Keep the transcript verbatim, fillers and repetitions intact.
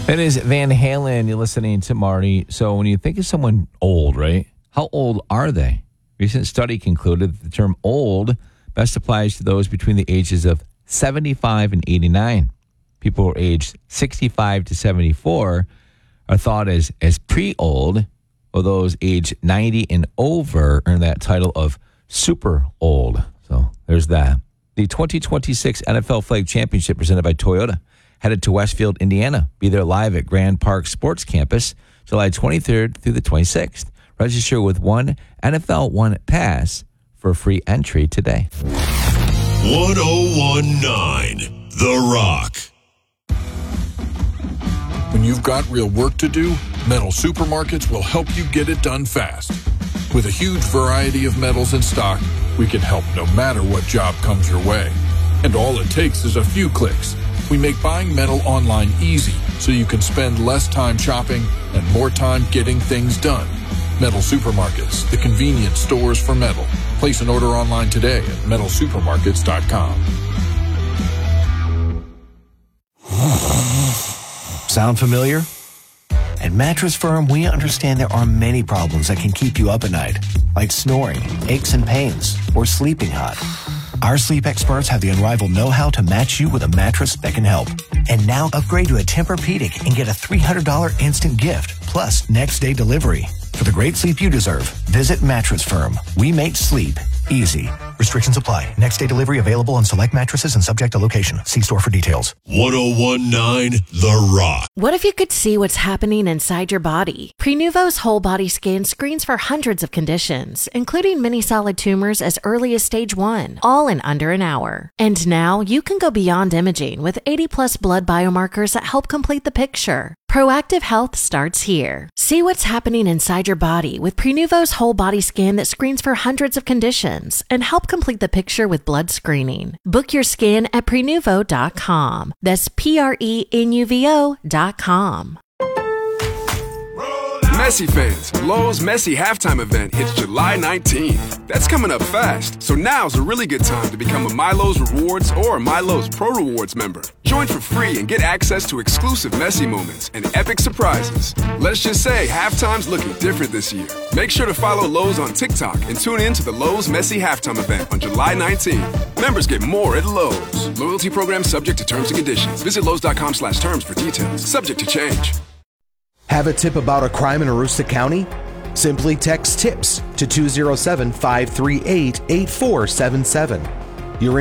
It is Van Halen. You're listening to Marty. So when you think of someone old, right? How old are they? Recent study concluded that the term old best applies to those between the ages of seventy-five and eighty-nine. People who are aged sixty-five to seventy-four are thought as, as pre-old, while those aged ninety and over earn that title of super old. So there's that. The twenty twenty-six N F L Flag Championship presented by Toyota headed to Westfield, Indiana. Be there live at Grand Park Sports Campus, July twenty-third through the twenty-sixth. Register with one N F L One Pass for free entry today. one oh one point nine The Rock. When you've got real work to do, Metal Supermarkets will help you get it done fast. With a huge variety of metals in stock, we can help no matter what job comes your way. And all it takes is a few clicks. We make buying metal online easy so you can spend less time shopping and more time getting things done. Metal Supermarkets, the convenience stores for metal. Place an order online today at metal supermarkets dot com. Sound familiar? At Mattress Firm, we understand there are many problems that can keep you up at night, like snoring, aches and pains, or sleeping hot. Our sleep experts have the unrivaled know-how to match you with a mattress that can help. And now upgrade to a Tempur-Pedic and get a three hundred dollars instant gift, plus next-day delivery. For the great sleep you deserve, visit Mattress Firm. We make sleep easy. Restrictions apply. Next-day delivery available on select mattresses and subject to location. See store for details. one oh one point nine The Rock. What if you could see what's happening inside your body? Prenuvo's whole body scan screens for hundreds of conditions, including many solid tumors as early as stage one, all in under an hour. And now you can go beyond imaging with eighty plus blood biomarkers that help complete the picture. Proactive health starts here. See what's happening inside your body with Prenuvo's whole body scan that screens for hundreds of conditions and help complete the picture with blood screening. Book your scan at prenuvo dot com. That's P R E N U V O dot com. Messi fans, Lowe's Messi halftime event hits July nineteenth. That's coming up fast, so now's a really good time to become a MyLowe's Rewards or a MyLowe's Pro Rewards member. Join for free and get access to exclusive Messi moments and epic surprises. Let's just say halftime's looking different this year. Make sure to follow Lowe's on TikTok and tune in to the Lowe's Messi halftime event on July nineteenth. Members get more at Lowe's. Loyalty program subject to terms and conditions. Visit Lowe's dot com slash terms for details. Subject to change. Have a tip about a crime in Aroostook County? Simply text TIPS to two oh seven, five three eight, eight four seven seven.